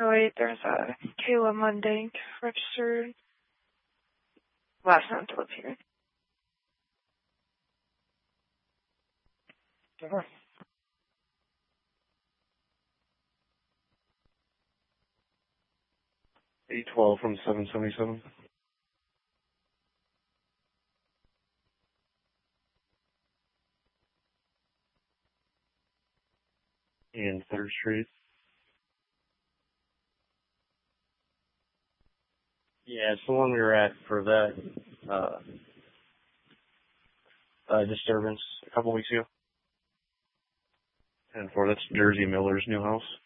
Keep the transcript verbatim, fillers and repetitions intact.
Oh wait, there's a Kayla Mundank registered last month to live here. Sure. eight twelve from seven seventy-seven. And third Street. Yeah, it's the one we were at for that uh, uh, disturbance a couple weeks ago. And for that's Jersey Miller's new house.